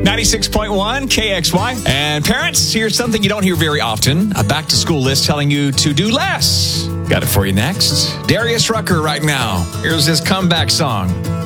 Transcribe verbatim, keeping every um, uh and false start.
ninety-six point one K X Y. And parents, here's something you don't hear very often. A back-to-school list telling you to do less. Got it for you next. Darius Rucker right now. Here's his comeback song.